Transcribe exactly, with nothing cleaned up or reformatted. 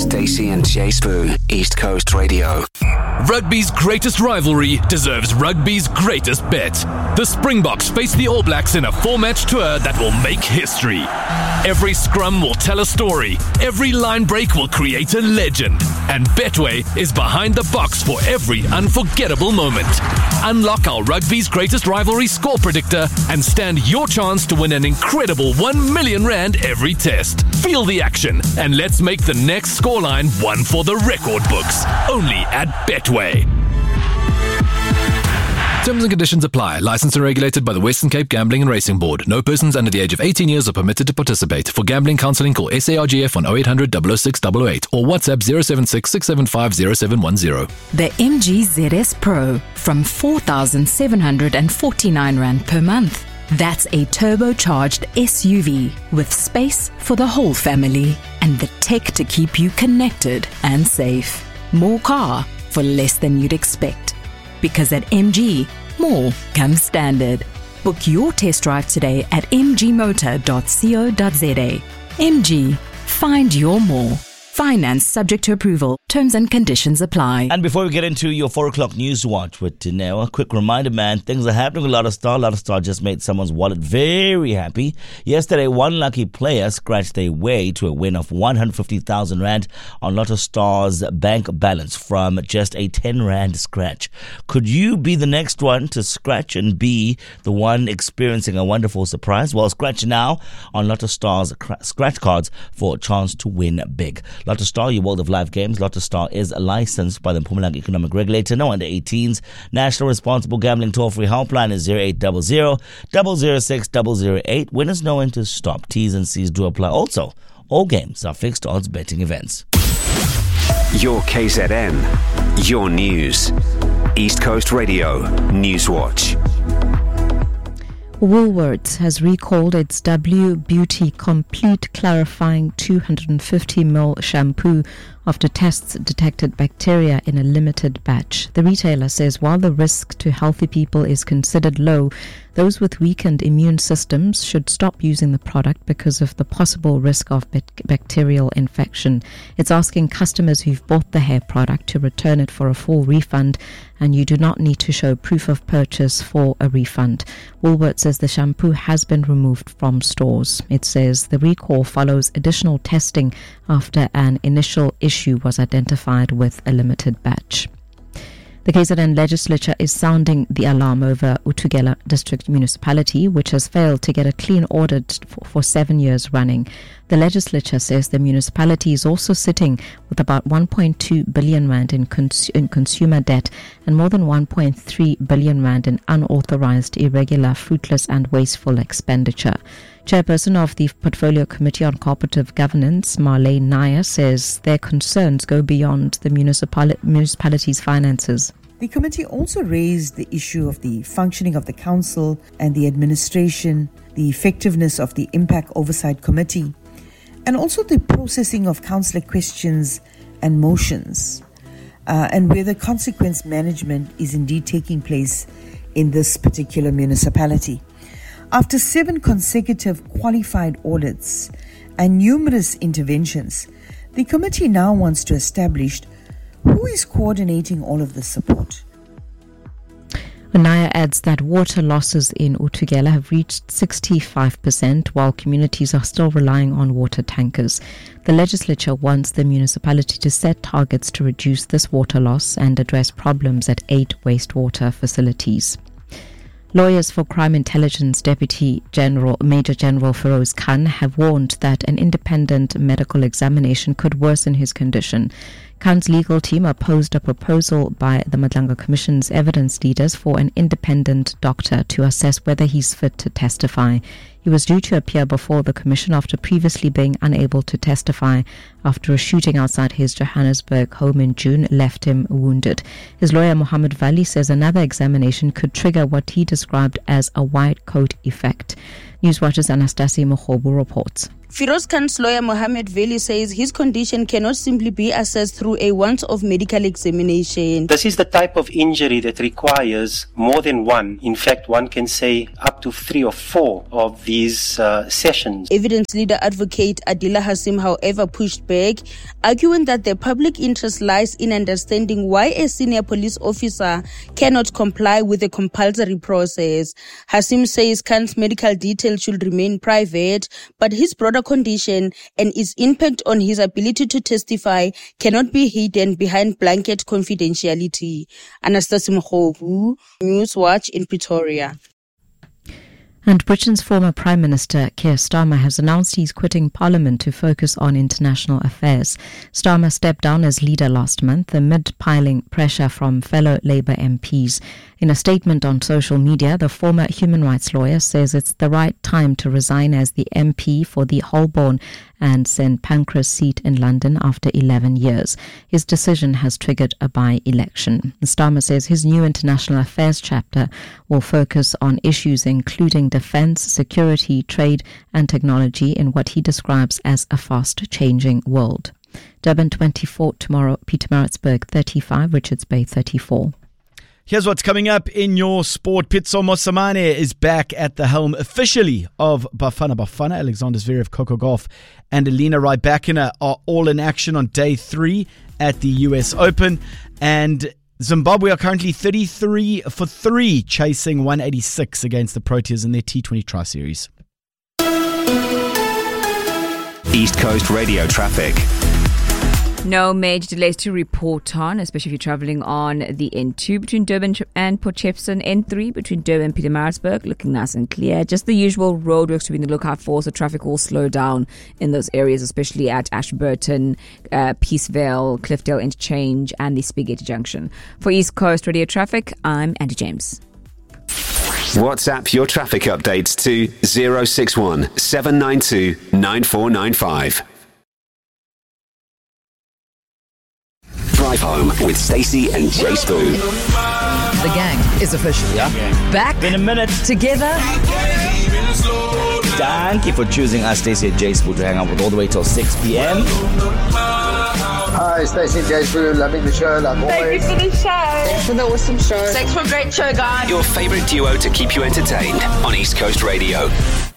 Stacey and Jay Spoo, East Coast Radio. Rugby's greatest rivalry deserves rugby's greatest bet. The Springboks face the All Blacks in a four-match tour that will make history. Every scrum will tell a story. Every line break will create a legend. And Betway is behind the box for every unforgettable moment. Unlock our rugby's greatest rivalry score predictor and stand your chance to win an incredible one million rand every test. Feel the action and let's make the next scoreline one for the record books. Only at Betway. Terms and conditions apply. Licensed and regulated by the Western Cape Gambling and Racing Board. No persons under the age of eighteen years are permitted to participate. For gambling counselling, call S A R G F on oh eight hundred, double oh six, double oh eight or WhatsApp zero seven six, six seven five, zero seven one zero. The M G Z S Pro from four thousand seven hundred forty-nine rand per month. That's a turbocharged S U V with space for the whole family and the tech to keep you connected and safe. More car for less than you'd expect. Because at M G, more comes standard. Book your test drive today at m g motor dot co dot z a. M G, find your more. Finance subject to approval. Terms and conditions apply. And before we get into your four o'clock news watch with Dineo, a quick reminder, man, things are happening with Lotto Star. Lotto Star just made someone's wallet very happy. Yesterday, one lucky player scratched their way to a win of one hundred fifty thousand rand on Lotto Star's bank balance from just a ten rand scratch. Could you be the next one to scratch and be the one experiencing a wonderful surprise? Well, scratch now on Lotto Star's scratch cards for a chance to win big. Lotto Star, your world of live games. Lotto Star is licensed by the Mpumalanga Economic Regulator. No under eighteens. National Responsible Gambling toll-free helpline is zero eight zero zero, zero zero six, zero zero eight. Winners know when to stop. T's and C's do apply. Also, all games are fixed odds betting events. Your K Z N, your news. East Coast Radio, News Watch. Woolworths has recalled its W Beauty Complete Clarifying two hundred fifty milliliter shampoo after tests detected bacteria in a limited batch. The retailer says while the risk to healthy people is considered low, those with weakened immune systems should stop using the product because of the possible risk of bacterial infection. It's asking customers who've bought the hair product to return it for a full refund, and you do not need to show proof of purchase for a refund. Woolworths says the shampoo has been removed from stores. It says the recall follows additional testing after an initial issue was identified with a limited batch. The K Z N legislature is sounding the alarm over Utugela District Municipality, which has failed to get a clean audit for, for seven years running. The legislature says the municipality is also sitting with about one point two billion rand in, cons- in consumer debt and more than one point three billion rand in unauthorized, irregular, fruitless and wasteful expenditure. Chairperson of the Portfolio Committee on Cooperative Governance, Marlene Nair, says their concerns go beyond the municipal- municipality's finances. The committee also raised the issue of the functioning of the council and the administration, the effectiveness of the Impact Oversight Committee, and also the processing of councillor questions and motions, uh, and whether consequence management is indeed taking place in this particular municipality. After seven consecutive qualified audits and numerous interventions, the committee now wants to establish who is coordinating all of this support. Naya adds that water losses in Utugela have reached sixty-five percent, while communities are still relying on water tankers. The legislature wants the municipality to set targets to reduce this water loss and address problems at eight wastewater facilities. Lawyers for Crime Intelligence Deputy General Major General Feroz Khan have warned that an independent medical examination could worsen his condition. Khan's legal team opposed a proposal by the Madlanga Commission's evidence leaders for an independent doctor to assess whether he's fit to testify. He was due to appear before the commission after previously being unable to testify after a shooting outside his Johannesburg home in June left him wounded. His lawyer Mohammed Vali says another examination could trigger what he described as a white coat effect. Newswatch's Anastasi Mohobu reports. Firoz Khan's lawyer Mohammed Veli says his condition cannot simply be assessed through a once-off medical examination. This is the type of injury that requires more than one. In fact, one can say up to three or four of these uh, sessions. Evidence leader advocate Adila Hasim, however, pushed back, arguing that the public interest lies in understanding why a senior police officer cannot comply with the compulsory process. Hasim says Khan's medical details should remain private, but his broader condition and its impact on his ability to testify cannot be hidden behind blanket confidentiality. Anastasia Mkhobu, Newswatch in Pretoria. And Britain's former Prime Minister Keir Starmer has announced he's quitting Parliament to focus on international affairs. Starmer stepped down as leader last month amid piling pressure from fellow Labour M Ps. In a statement on social media, the former human rights lawyer says it's the right time to resign as the M P for the Holborn and Saint Pancras seat in London after eleven years. His decision has triggered a by-election. Starmer says his new international affairs chapter will focus on issues including defence, security, trade and technology in what he describes as a fast-changing world. Durban twenty-four tomorrow, Pietermaritzburg thirty-five, Richards Bay thirty-four. Here's what's coming up in your sport. Pitso Mosamane is back at the helm officially of Bafana Bafana. Alexander Zverev, Coco Gauff and Alina Rybakina are all in action on day three at the U S Open. And Zimbabwe are currently thirty-three for three, chasing one eighty-six against the Proteas in their T twenty Tri-Series. East Coast Radio traffic. No major delays to report on, especially if you're travelling on the N two between Durban and Port Shepstone, N three between Durban and Pietermaritzburg, looking nice and clear. Just the usual roadworks to be in the lookout for, so traffic will slow down in those areas, especially at Ashburton, uh, Peaceville, Cliffdale Interchange and the Spaghetti Junction. For East Coast Radio traffic, I'm Andy James. WhatsApp your traffic updates to zero six one seven nine two nine four nine five. Drive home with Stacey and Jay Spoo. The gang is official, yeah? Back in a minute. Together. Thank you for choosing us, Stacey and Jay Spoo, to hang out with all the way till six p.m. Hi, Stacey and Jay Spoo, loving the show like always. Thank you for the show. Thanks for the awesome show. Thanks for a great show, guys. Your favourite duo to keep you entertained on East Coast Radio.